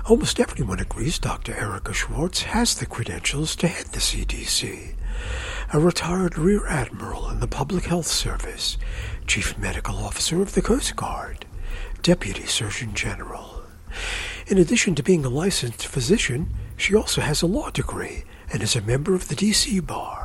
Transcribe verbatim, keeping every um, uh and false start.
Almost everyone agrees Doctor Erica Schwartz has the credentials to head the C D C. A retired Rear Admiral in the Public Health Service, Chief Medical Officer of the Coast Guard, Deputy Surgeon General. In addition to being a licensed physician, she also has a law degree and is a member of the D C Bar.